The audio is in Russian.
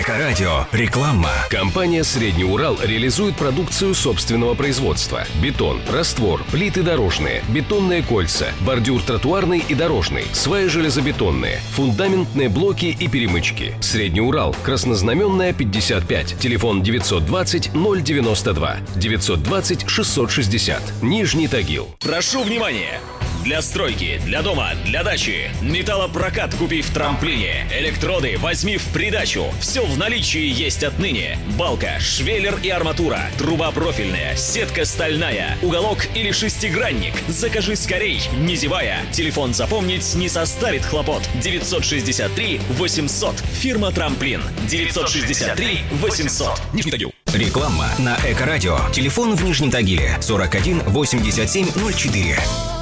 Эко-радио. Реклама. Компания «Средний Урал» реализует продукцию собственного производства. Бетон, раствор, плиты дорожные, бетонные кольца, бордюр тротуарный и дорожный, сваи железобетонные, фундаментные блоки и перемычки. «Средний Урал», Краснознаменная, 55. Телефон 920 092 920 660. Нижний Тагил. Прошу внимания! Для стройки, для дома, для дачи. Металлопрокат купи в Трамплине. Электроды возьми в придачу. Все в наличии есть отныне. Балка, швеллер и арматура. Труба профильная, сетка стальная. Уголок или шестигранник. Закажи скорей, не зевая. Телефон запомнить не составит хлопот. 963 800. Фирма Трамплин. 963 800. Нижний Тагил. Реклама на Эко-радио. Телефон в Нижнем Тагиле 41 87 04.